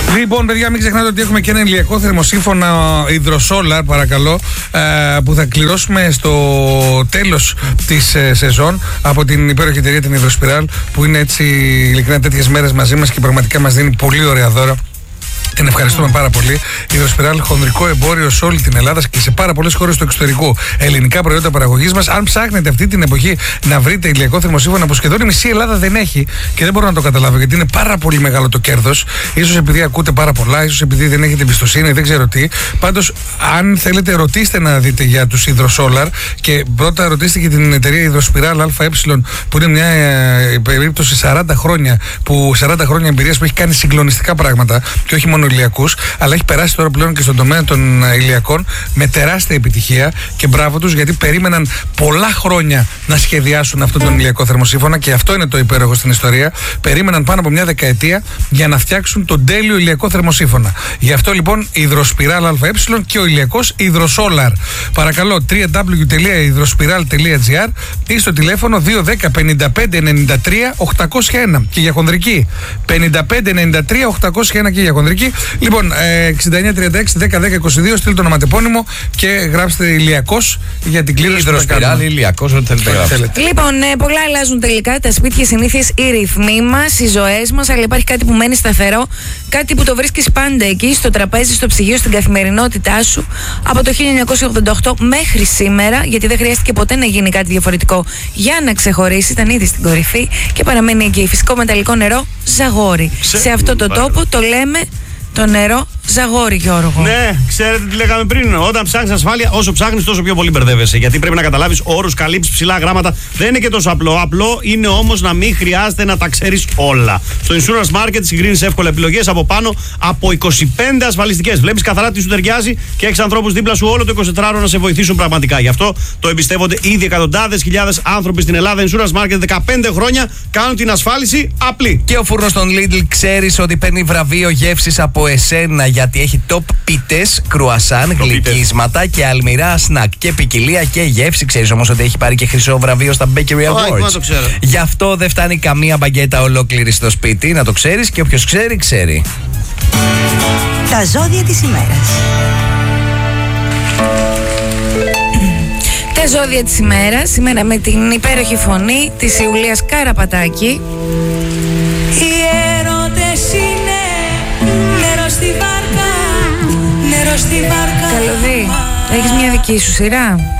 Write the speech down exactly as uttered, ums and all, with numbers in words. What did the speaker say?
Λοιπόν, παιδιά, μην ξεχνάτε ότι έχουμε και ένα ηλιακό θερμοσύμφωνο υδροσόλαρ, παρακαλώ, που θα κληρώσουμε στο τέλος της σεζόν από την υπέροχη εταιρεία την Υδροσπιράλ, που είναι έτσι ειλικρινά τέτοιες μέρες μαζί μας και πραγματικά μας δίνει πολύ ωραία δώρα. Την ευχαριστούμε πάρα πολύ. Η Υδροσπιράλ, χονδρικό εμπόριο σε όλη την Ελλάδα και σε πάρα πολλές χώρες του εξωτερικού. Ελληνικά προϊόντα παραγωγής μας. Αν ψάχνετε αυτή την εποχή να βρείτε ηλιακό θερμοσύμφωνο που σχεδόν η μισή Ελλάδα δεν έχει, και δεν μπορώ να το καταλάβω γιατί είναι πάρα πολύ μεγάλο το κέρδος. Ίσως επειδή ακούτε πάρα πολλά, ίσως επειδή δεν έχετε εμπιστοσύνη, δεν ξέρω τι. Πάντως, αν θέλετε, ρωτήστε να δείτε για τους υδροσόλαρ και πρώτα ρωτήστε και την εταιρεία Υδροσπιράλ ΑΕ, που είναι μια ε, περίπτωση σαράντα χρόνια, που σαράντα χρόνια εμπειρίας που έχει κάνει συγκλονιστικά πράγματα και όχι μόνο ηλιακούς, αλλά έχει περάσει τώρα πλέον και στον τομέα των ηλιακών με τεράστια επιτυχία και μπράβο τους, γιατί περίμεναν πολλά χρόνια να σχεδιάσουν αυτόν τον ηλιακό θερμοσύμφωνα και αυτό είναι το υπέροχο στην ιστορία. Περίμεναν πάνω από μια δεκαετία για να φτιάξουν τον τέλειο ηλιακό θερμοσύμφωνα. Γι' αυτό λοιπόν η Υδροσπιράλ ΑΕ και ο ηλιακός υδροσόλαρ. Παρακαλώ, double-u double-u double-u τελεία υδροσπιράλ τελεία τζι άρ ή στο τηλέφωνο δύο ένα μηδέν πέντε πέντε ενενήντα τρία οκτακόσια ένα και για χονδρική πενήντα πέντε ενενήντα τρία οκτακόσια ένα και για χονδρική. Λοιπόν, εξήντα εννιά τριάντα έξι δέκα δέκα είκοσι δύο, στείλτε το ονοματεπώνυμο και γράψτε ηλιακός για την κλήρωση. Υδροσπιράλ, ηλιακός, ό,τι θέλετε να γράψετε. Λοιπόν, ε, πολλά αλλάζουν τελικά. Τα σπίτια, οι συνήθειες, οι ρυθμοί μας, οι ζωές μας, αλλά υπάρχει κάτι που μένει σταθερό. Κάτι που το βρίσκεις πάντα εκεί, στο τραπέζι, στο ψυγείο, στην καθημερινότητά σου από το χίλια εννιακόσια ογδόντα οκτώ μέχρι σήμερα, γιατί δεν χρειάστηκε ποτέ να γίνει κάτι διαφορετικό για να ξεχωρίσει. Ήταν ήδη στην κορυφή και παραμένει εκεί. Φυσικό μεταλλικό νερό Ζαγόρι. Σε, Σε αυτό το τόπο το λέμε το νερό Ζαγόρι, Γιώργο. Ναι, ξέρετε τι λέγαμε πριν. Όταν ψάχνεις ασφάλεια, όσο ψάχνεις, τόσο πιο πολύ μπερδεύεσαι. Γιατί πρέπει να καταλάβεις όρους, καλύψεις, ψηλά γράμματα. Δεν είναι και τόσο απλό. Απλό είναι όμως να μην χρειάζεται να τα ξέρεις όλα. Στο Insurance Market συγκρίνεις εύκολα επιλογές από πάνω από είκοσι πέντε ασφαλιστικές. Βλέπεις καθαρά τι σου ταιριάζει και έχεις ανθρώπους δίπλα σου όλο το εικοσιτετράωρο να σε βοηθήσουν πραγματικά. Γι' αυτό το εμπιστεύονται ήδη εκατοντάδες χιλιάδες άνθρωποι στην Ελλάδα. Insurance Market δεκαπέντε χρόνια κάνουν την ασφάλιση απλή. Και ο φούρνος των Lidl, ξέρεις ότι παίρνει βραβείο γεύσης από εσένα, γιατί έχει top πίτες, κρουασάν, γλυκίσματα και αλμυρά σνακ και ποικιλία και γεύση. Ξέρεις όμως ότι έχει πάρει και χρυσό βραβείο στα Bakery Awards. Oh, το Γι' αυτό δεν φτάνει καμία μπαγκέτα ολόκληρη στο σπίτι. Να το ξέρεις, και όποιος ξέρει, ξέρει. Τα ζώδια της ημέρας. Τα ζώδια της ημέρας, σήμερα με την υπέροχη φωνή της Ιουλίας Καραπατάκη. Οι έρωτες είναι νερό στη βάρκα, νερό στη βάρκα. Καλωδί, έχεις μια δική σου σειρά?